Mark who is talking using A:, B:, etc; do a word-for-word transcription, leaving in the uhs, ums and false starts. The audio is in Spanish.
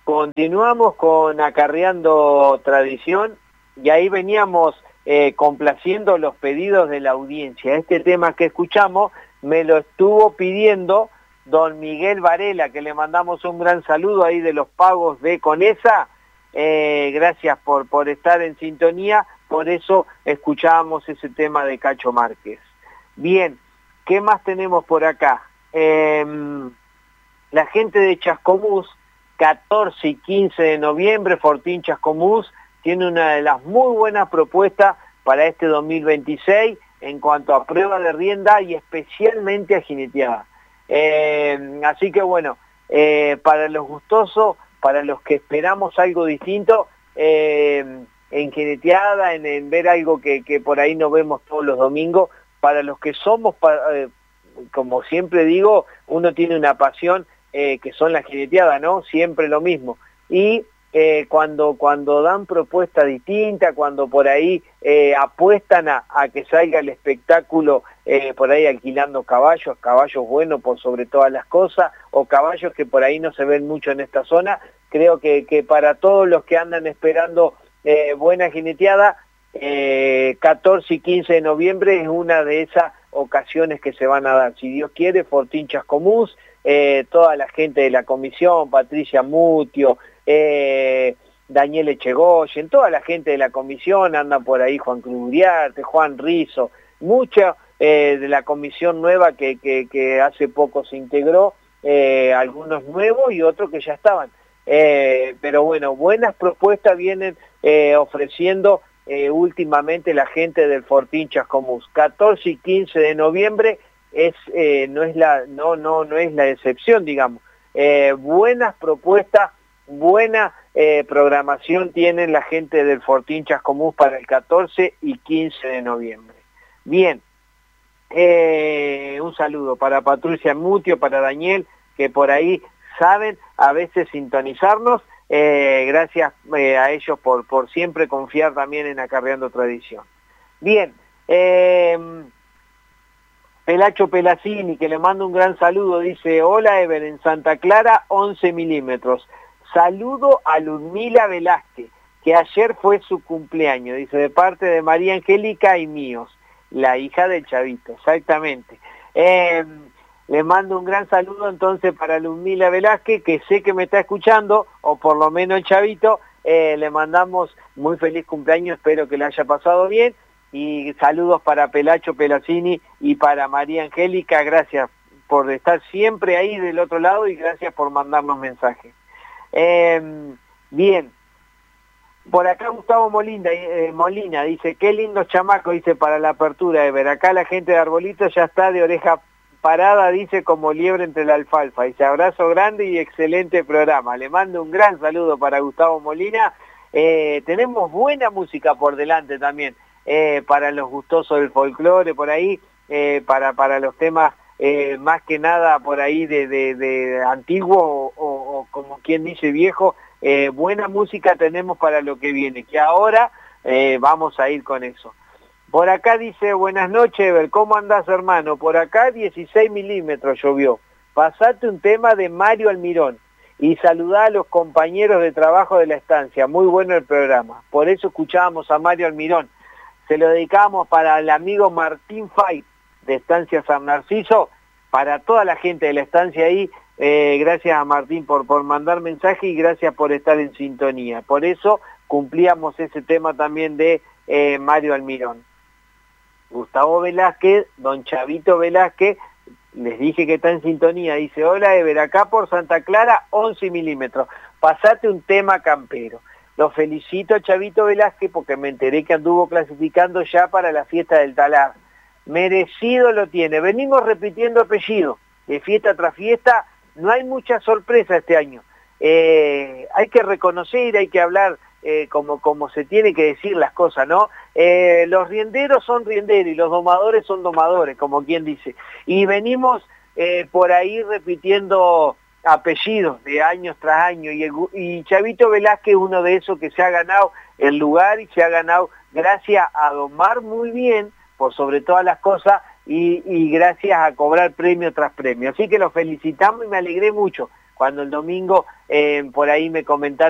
A: Continuamos con Acarreando Tradición y ahí veníamos eh, complaciendo los pedidos de la audiencia. Este tema que escuchamos me lo estuvo pidiendo don Miguel Varela, que le mandamos un gran saludo ahí de los pagos de Conesa. Eh, gracias por, por estar en sintonía, por eso escuchábamos ese tema de Cacho Márquez. Bien, ¿qué más tenemos por acá? Eh, la gente de Chascomús, catorce y quince de noviembre, Fortín Chascomús tiene una de las muy buenas propuestas para este dos mil veintiséis en cuanto a prueba de rienda y especialmente a jineteada. Eh, así que bueno, eh, para los gustosos, para los que esperamos algo distinto, eh, en jineteada, en, en ver algo que, que por ahí no vemos todos los domingos, para los que somos, eh, como siempre digo, uno tiene una pasión eh, que son las jineteadas, ¿no? Siempre lo mismo. Y eh, cuando, cuando dan propuestas distintas, cuando por ahí eh, apuestan a, a que salga el espectáculo, eh, por ahí alquilando caballos, caballos buenos por sobre todas las cosas, o caballos que por ahí no se ven mucho en esta zona, creo que, que para todos los que andan esperando eh, buena jineteada, eh, catorce y quince de noviembre es una de esas ocasiones que se van a dar. Si Dios quiere, Fortín Chascomús, eh, toda la gente de la comisión, Patricia Mutio, eh, Daniel Echegoyen, toda la gente de la comisión, anda por ahí Juan Cruz Uriarte, Juan Rizo, mucha eh, de la comisión nueva que, que, que hace poco se integró, eh, algunos nuevos y otros que ya estaban. Eh, pero bueno, buenas propuestas vienen eh, ofreciendo eh, últimamente la gente del Fortín Chascomús. catorce y quince de noviembre es, eh, no, es la, no, no, no es la excepción, digamos. Eh, buenas propuestas, buena eh, programación tienen la gente del Fortín Chascomús para el catorce y quince de noviembre. Bien, eh, un saludo para Patricia Mutio, para Daniel, que por ahí saben a veces sintonizarnos, eh, gracias eh, a ellos por, por siempre confiar también en Acarreando Tradición. Bien, eh, Pelacho Pelacini, que le mando un gran saludo, dice: hola Ever, en Santa Clara once milímetros, saludo a Ludmila Velázquez, que ayer fue su cumpleaños, dice, de parte de María Angélica y míos, la hija del Chavito, exactamente. Eh, Le mando un gran saludo entonces para Ludmila Velázquez, que sé que me está escuchando, o por lo menos el Chavito. Eh, le mandamos muy feliz cumpleaños, espero que le haya pasado bien. Y saludos para Pelacho Pelacini y para María Angélica, gracias por estar siempre ahí del otro lado y gracias por mandarnos mensajes. Eh, bien, por acá Gustavo Molina, eh, Molina dice: qué lindo chamaco, dice, para la apertura de ver. Acá la gente de Arbolito ya está de oreja parada, dice, como liebre entre la alfalfa. Dice: abrazo grande y excelente programa. Le mando un gran saludo para Gustavo Molina. Eh, tenemos buena música por delante también, eh, para los gustosos del folclore, por ahí, eh, para, para los temas eh, más que nada por ahí de, de, de antiguo o, o, o como quien dice viejo. Eh, buena música tenemos para lo que viene, que ahora eh, vamos a ir con eso. Por acá dice: buenas noches, Ever, ¿cómo andás, hermano? Por acá dieciséis milímetros llovió. Pasate un tema de Mario Almirón y saludá a los compañeros de trabajo de la estancia. Muy bueno el programa. Por eso escuchábamos a Mario Almirón. Se lo dedicamos para el amigo Martín Fay de Estancia San Narciso, para toda la gente de la estancia ahí. Eh, gracias a Martín por, por mandar mensaje y gracias por estar en sintonía. Por eso cumplíamos ese tema también de eh, Mario Almirón. Gustavo Velázquez, don Chavito Velázquez, les dije que está en sintonía, dice: hola Ever, acá por Santa Clara once milímetros, pasate un tema campero. Lo felicito, Chavito Velázquez, porque me enteré que anduvo clasificando ya para la fiesta del Talar. Merecido lo tiene. Venimos repitiendo apellido, de fiesta tras fiesta, no hay mucha sorpresa este año. Eh, hay que reconocer, hay que hablar eh, como, como se tiene que decir las cosas, ¿no? Eh, los rienderos son rienderos y los domadores son domadores, como quien dice. Y venimos eh, por ahí repitiendo apellidos de años tras años, y, el, y Chavito Velázquez es uno de esos que se ha ganado el lugar y se ha ganado gracias a domar muy bien, por sobre todas las cosas, y, y gracias a cobrar premio tras premio. Así que lo felicitamos y me alegré mucho cuando el domingo eh, por ahí me comentaron